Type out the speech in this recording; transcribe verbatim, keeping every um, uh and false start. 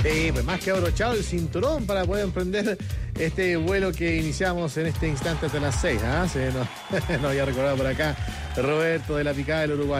Sí, pues más que abrochado el cinturón para poder emprender este vuelo que iniciamos en este instante hasta las seis. ¿Ah? Sí, no, no había recordado por acá Roberto de la Picada del Uruguay.